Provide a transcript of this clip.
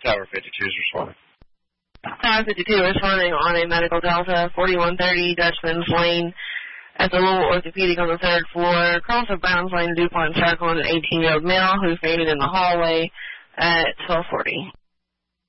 Tower 52 is responding. Tower 52 responding on a medical Delta, 4130 Dutchman's Lane at the Lowell Orthopedic on the 3rd floor. Cross of Bounds Lane, DuPont Circle, and an 18-year-old male who fainted in the hallway at 1240.